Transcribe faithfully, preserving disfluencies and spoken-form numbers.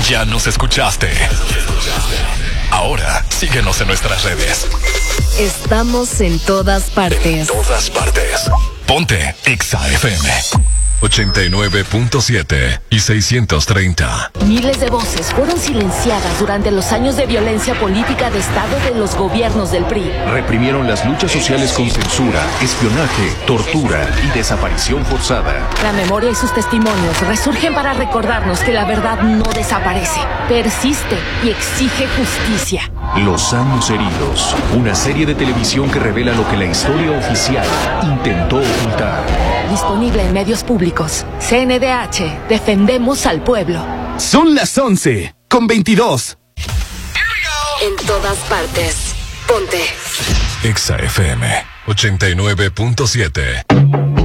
Ya nos escuchaste. Ahora, síguenos en nuestras redes. Estamos en todas partes. En todas partes. Ponte Exa F M. ochenta y nueve punto siete y seiscientos treinta. Miles de voces fueron silenciadas durante los años de violencia política de Estado de los gobiernos del P R I. Reprimieron las luchas sociales con censura, espionaje, tortura y desaparición forzada. La memoria y sus testimonios resurgen para recordarnos que la verdad no desaparece, persiste y exige justicia. Los años heridos, una serie de televisión que revela lo que la historia oficial intentó ocultar. Disponible en medios públicos. C N D H, defendemos al pueblo. Son las once con veintidós. En todas partes. Ponte Exa F M ochenta y nueve punto siete.